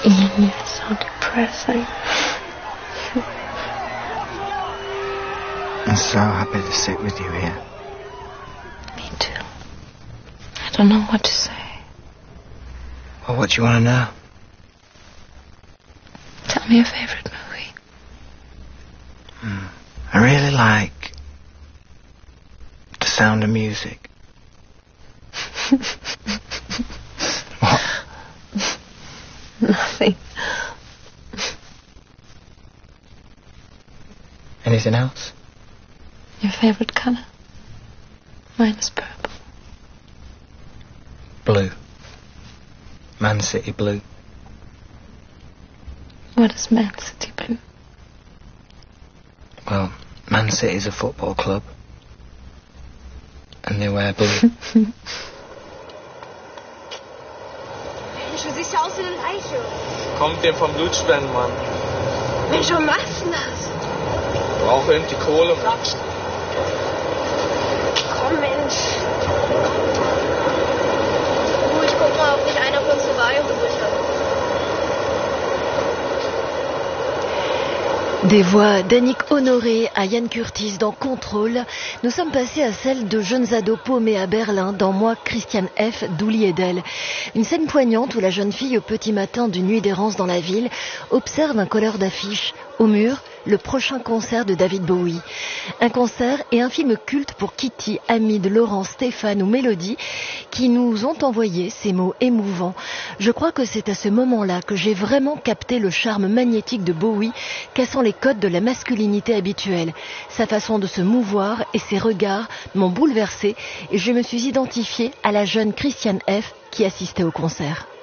Ian, you're so depressing. I'm so happy to sit with you here. Me too. I don't know what to say. Well, what do you want to know? Tell me your favorite movie. I really like The Sound of Music. What? Nothing. Anything else? Your favorite color? Mine is purple. Blue. Man City blue. What is Man City blue? Well, Man City's a football club. And they wear blue. Mensch, du siehst ja aus wie eine Leiche. Kommt dem vom Blutspenden, Mann. Mensch, warum machst du das? Brauche irgendwie Kohle, Mann. Komm, Mensch. Ich guck mal, ob nicht einer von uns Wahl übrig hat. Des voix d'Annick Honoré à Ian Curtis dans Contrôle, nous sommes passés à celle de jeunes ados paumés à Berlin dans Moi, Christiane F. d'Ouli Edel. Une scène poignante où la jeune fille, au petit matin d'une nuit d'errance dans la ville, observe un colleur d'affiches. Au mur, le prochain concert de David Bowie. Un concert et un film culte pour Kitty, Hamid, Laurent, Stéphane ou Mélodie qui nous ont envoyé ces mots émouvants. Je crois que c'est à ce moment-là que j'ai vraiment capté le charme magnétique de Bowie, cassant les codes de la masculinité habituelle. Sa façon de se mouvoir et ses regards m'ont bouleversée et je me suis identifiée à la jeune Christiane F. qui assistait au concert.